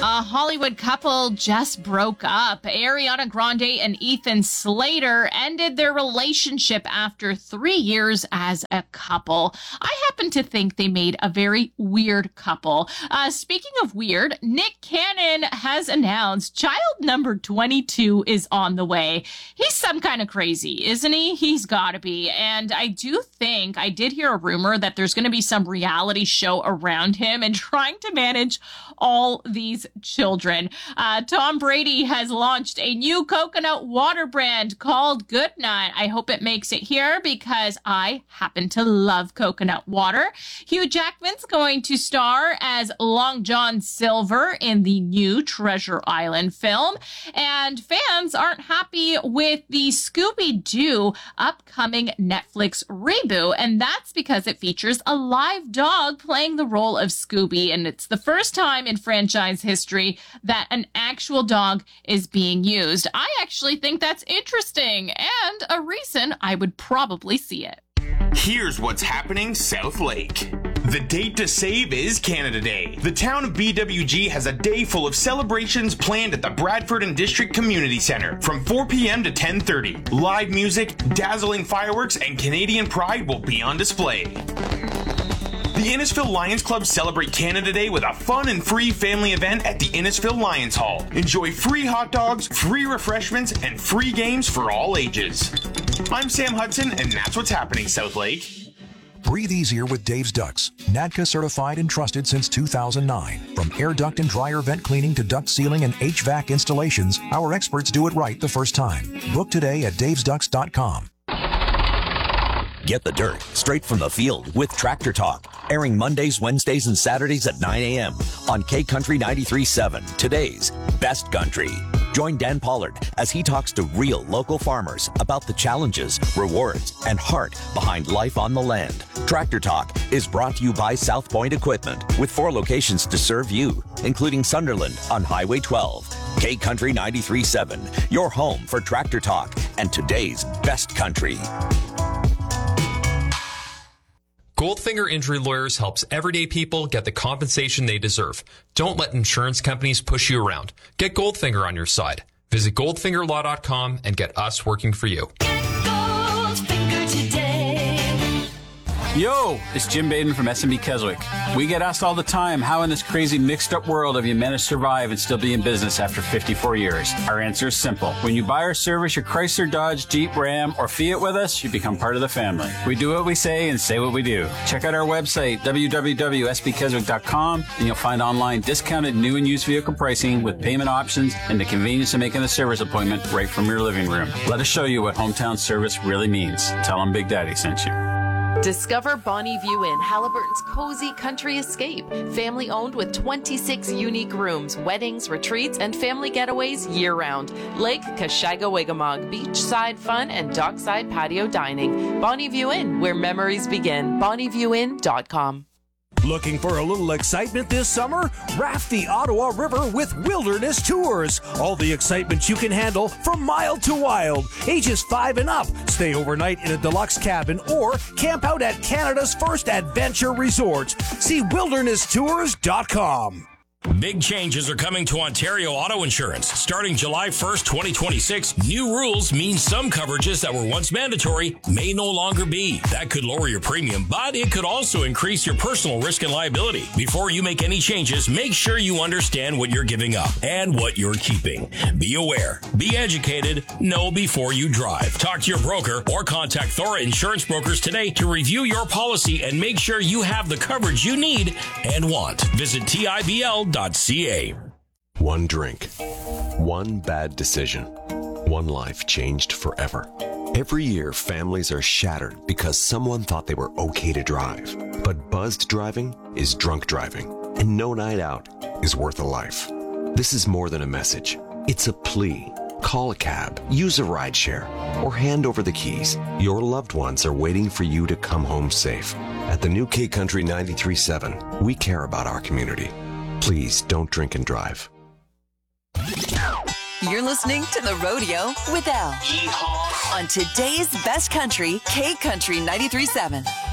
A Hollywood couple just broke up. Ariana Grande and Ethan Slater ended their relationship after 3 years as a couple. I happen to think they made a very weird couple. Speaking of weird, Nick Cannon has announced child number 22 is on the way. He's some kind of crazy, isn't he? He's got to be. And I did hear a rumor that there's going to be some reality show around him and trying to manage all these children. Tom Brady has launched a new coconut water brand called Goodnut. I hope it makes it here because I happen to love coconut water. Hugh Jackman's going to star as Long John Silver in the new Treasure Island film. And fans aren't happy with the Scooby-Doo upcoming Netflix reboot. And that's because it features a live dog playing the role of Scooby. And it's the first time in franchise history that an actual dog is being used. I actually think that's interesting and a reason I would probably see it. Here's what's happening South Lake. The date to save is Canada Day. The town of BWG has a day full of celebrations planned at the Bradford and District Community Centre from 4 p.m. to 10:30. Live music, dazzling fireworks, and Canadian pride will be on display. The Innisfil Lions Club celebrate Canada Day with a fun and free family event at the Innisfil Lions Hall. Enjoy free hot dogs, free refreshments, and free games for all ages. I'm Sam Hudson, and that's what's happening, South Lake. Breathe easier with Dave's Ducts. NADCA certified and trusted since 2009. From air duct and dryer vent cleaning to duct sealing and HVAC installations, our experts do it right the first time. Book today at davesducts.com. Get the dirt straight from the field with Tractor Talk, airing Mondays, Wednesdays, and Saturdays at 9 a.m. on K Country 93.7, today's best country. Join Dan Pollard as he talks to real local farmers about the challenges, rewards, and heart behind life on the land. Tractor Talk is brought to you by South Point Equipment, with 4 locations to serve you, including Sunderland on Highway 12. K Country 93.7, your home for Tractor Talk and today's best country. Goldfinger Injury Lawyers helps everyday people get the compensation they deserve. Don't let insurance companies push you around. Get Goldfinger on your side. Visit goldfingerlaw.com and get us working for you. Get Goldfinger today. Yo, it's Jim Baden from SMB Keswick. We get asked all the time, how in this crazy mixed-up world have you managed to survive and still be in business after 54 years? Our answer is simple. When you buy or service your Chrysler, Dodge, Jeep, Ram, or Fiat with us, you become part of the family. We do what we say and say what we do. Check out our website, www.sbkeswick.com, and you'll find online discounted new and used vehicle pricing with payment options and the convenience of making a service appointment right from your living room. Let us show you what hometown service really means. Tell them Big Daddy sent you. Discover Bonnie View Inn, Halliburton's cozy country escape. Family owned with 26 unique rooms, weddings, retreats, and family getaways year-round. Lake Kashaga-Wigamog, beachside fun, and dockside patio dining. Bonnie View Inn, where memories begin. BonnieViewInn.com. Looking for a little excitement this summer? Raft the Ottawa River with Wilderness Tours. All the excitement you can handle from mild to wild. Ages 5 and up. Stay overnight in a deluxe cabin or camp out at Canada's first adventure resort. See wildernesstours.com. Big changes are coming to Ontario Auto Insurance. Starting July 1st, 2026, new rules mean some coverages that were once mandatory may no longer be. That could lower your premium, but it could also increase your personal risk and liability. Before you make any changes, make sure you understand what you're giving up and what you're keeping. Be aware, be educated, know before you drive. Talk to your broker or contact Thora Insurance Brokers today to review your policy and make sure you have the coverage you need and want. Visit TIBL.ca. One drink, one bad decision, one life changed forever. Every year, families are shattered because someone thought they were okay to drive. But buzzed driving is drunk driving, and no night out is worth a life. This is more than a message. It's a plea. Call a cab, use a rideshare, or hand over the keys. Your loved ones are waiting for you to come home safe. At the new K Country 93.7, we care about our community. Please don't drink and drive. You're listening to The Rodeo with Al. On today's best country, K Country 93.7.